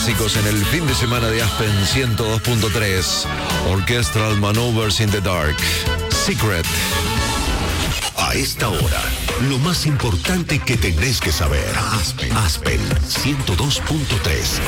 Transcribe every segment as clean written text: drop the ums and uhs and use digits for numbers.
clásicos en el fin de semana de Aspen 102.3. Orchestral Maneuvers in the Dark. Secret. A esta hora, lo más importante que tenés que saber. Aspen 102.3.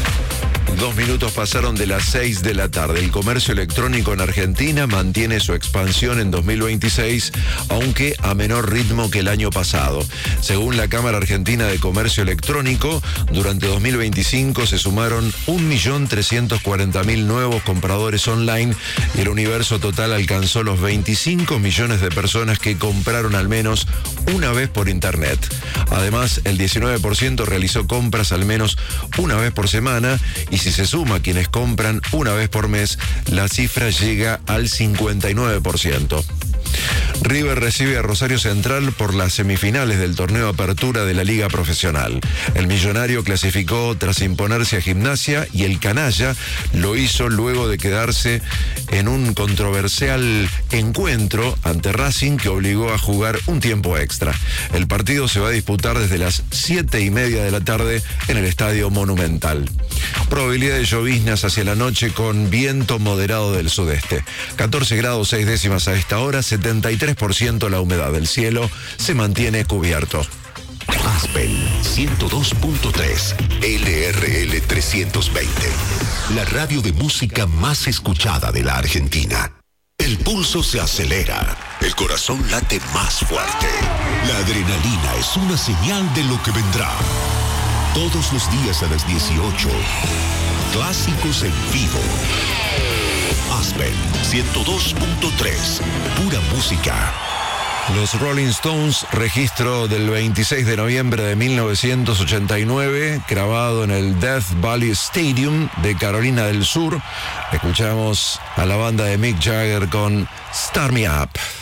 2 minutos pasaron de las 6 de la tarde. El comercio electrónico en Argentina mantiene su expansión en 2026, aunque a menor ritmo que el año pasado. Según la Cámara Argentina de Comercio Electrónico, durante 2025 se sumaron 1.340.000 nuevos compradores online y el universo total alcanzó los 25 millones de personas que compraron al menos una vez por Internet. Además, el 19% realizó compras al menos una vez por semana y si se suma quienes compran una vez por mes, la cifra llega al 59%. River recibe a Rosario Central por las semifinales del torneo Apertura de la Liga Profesional. El millonario clasificó tras imponerse a Gimnasia y el canalla lo hizo luego de quedarse en un controversial encuentro ante Racing que obligó a jugar un tiempo extra. El partido se va a disputar desde las 7:30 de la tarde en el Estadio Monumental. Probabilidad de lloviznas hacia la noche con viento moderado del sudeste. 14 grados 6 décimas a esta hora, 73% la humedad del cielo, se mantiene cubierto. Aspen 102.3, LRL 320, la radio de música más escuchada de la Argentina. El pulso se acelera, el corazón late más fuerte. La adrenalina es una señal de lo que vendrá. Todos los días a las 18, clásicos en vivo. Aspen 102.3, pura música. Los Rolling Stones, registro del 26 de noviembre de 1989, grabado en el Death Valley Stadium de Carolina del Sur. Escuchamos a la banda de Mick Jagger con Start Me Up.